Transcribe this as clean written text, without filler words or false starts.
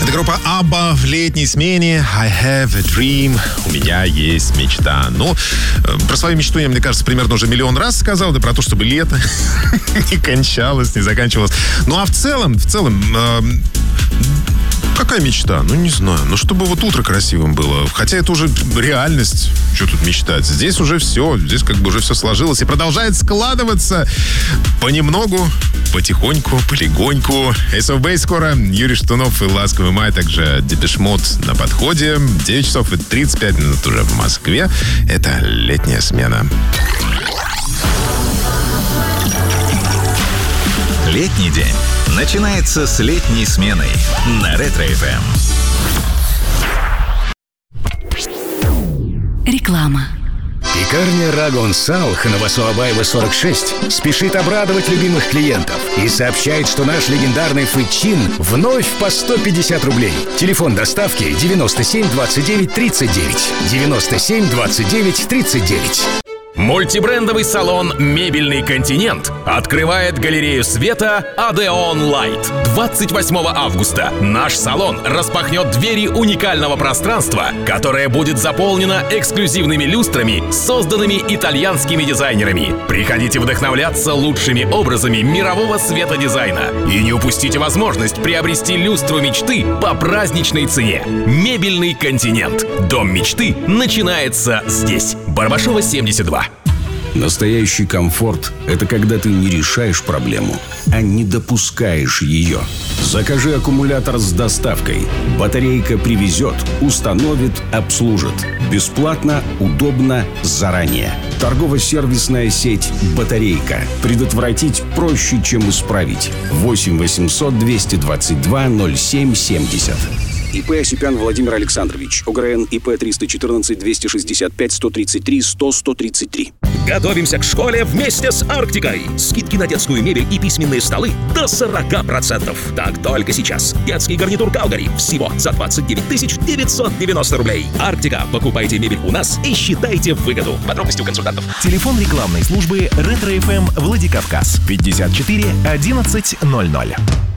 Это группа ABBA в летней смене. I have a dream. У меня есть мечта. Ну, про свою мечту я, мне кажется, примерно уже миллион раз сказал. Да про то, чтобы лето не кончалось, не заканчивалось. Ну, а в целом... Какая мечта? Ну, не знаю. Ну, чтобы вот утро красивым было. Хотя это уже реальность. Что тут мечтать? Здесь уже все. Здесь как бы уже все сложилось. И продолжает складываться понемногу, потихоньку, полегоньку. Ace of Base скоро. Юрий Шатунов и Ласковый май. Также Депеш Мод на подходе. 9 часов и 35 минут уже в Москве. Это летняя смена. Летний день начинается с летней сменой на Ретро-ФМ. Реклама. Пекарня Рагон Сал, Новосообаева 46, спешит обрадовать любимых клиентов и сообщает, что наш легендарный фычин вновь по 150 рублей. Телефон доставки 97 29 39. 97 29 39. Мультибрендовый салон «Мебельный континент» открывает галерею света «Адеон Лайт». 28 августа наш салон распахнет двери уникального пространства, которое будет заполнено эксклюзивными люстрами, созданными итальянскими дизайнерами. Приходите вдохновляться лучшими образами мирового светодизайна и не упустите возможность приобрести люстру мечты по праздничной цене. «Мебельный континент». Дом мечты начинается здесь. Барбашова, 72. Настоящий комфорт – это когда ты не решаешь проблему, а не допускаешь ее. Закажи аккумулятор с доставкой. Батарейка привезет, установит, обслужит. Бесплатно, удобно, заранее. Торгово-сервисная сеть «Батарейка». Предотвратить проще, чем исправить. 8 800 222 07 70. ИП Осипян Владимир Александрович. ОГРН ИП 314 265 133 100 133. Готовимся к школе вместе с Арктикой. Скидки на детскую мебель и письменные столы до 40%. Так только сейчас. Детский гарнитур Калгари всего за 29 990 рублей. Арктика. Покупайте мебель у нас и считайте выгоду. Подробности у консультантов. Телефон рекламной службы Ретро-ФМ Владикавказ 54 11 00.